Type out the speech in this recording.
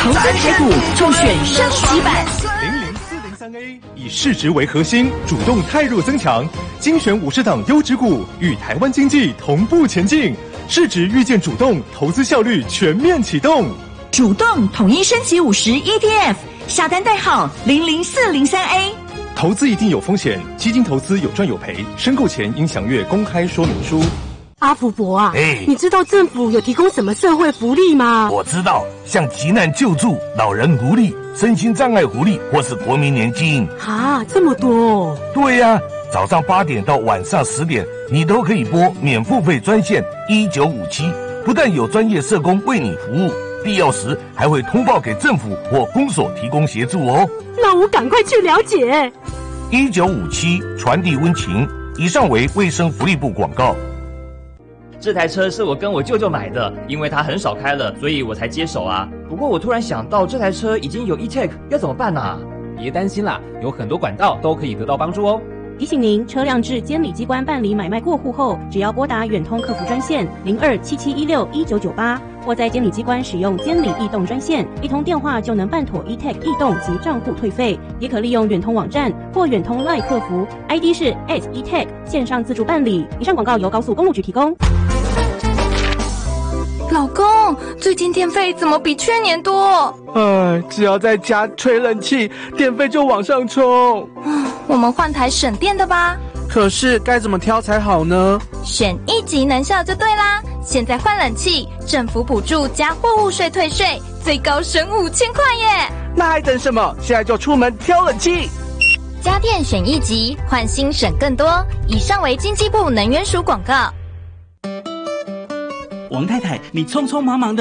投资台股就选升级版。 00403A 以市值为核心，主动汰弱增强，精选50档优质股，与台湾经济同步前进。市值遇见主动，投资效率全面启动。 主动统一升级50 ETF， 下单代号00403A。 投资一定有风险，基金投资有赚有赔，申购前应详阅公开说明书。 阿福伯啊，你知道政府有提供什么社会福利吗？ 我知道，像急难救助、老人福利、身心障碍福利，或是国民年金。 啊，这么多！ 对呀，早上8点到晚上10点，你都可以拨免付费专线1957，不但有专业社工为你服务，必要时还会通报给政府或公所提供协助哦。 那我赶快去了解。 1957传递温情。以上为卫生福利部广告。 这台车是我跟我舅舅买的，因为他很少开了，所以我才接手啊。不过我突然想到，这台车已经有 e-tag， 要怎么办啊？ 别担心啦，有很多管道都可以得到帮助哦。 提醒您，车辆至监理机关办理买卖过户后，只要拨打远通客服专线0277161998，或在监理机关使用监理易动专线，一通电话就能办妥 e-tag 易动及账户退费。也可利用远通网站或远通 LINE 客服 ，ID 是 @e-tag 线上自助办理。以上广告由高速公路局提供。 老公，最近电费怎么比去年多？ 只要在家吹冷气，电费就往上冲。 我们换台省电的吧。 可是该怎么挑才好呢？ 选一级能效就对啦。现在换冷气，政府补助加货物税退税，最高省5000块耶！ 那还等什么？现在就出门挑冷气。 家电选一级，换新省更多。以上为经济部能源署广告。 王太太，你匆匆忙忙的